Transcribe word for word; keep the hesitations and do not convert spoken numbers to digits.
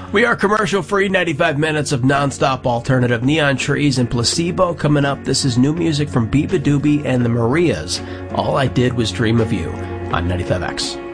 We are commercial-free, ninety-five minutes of non-stop alternative. Neon Trees and Placebo coming up. This is new music from Biba Doobie and the Marias. All I Did Was Dream of You on ninety-five X.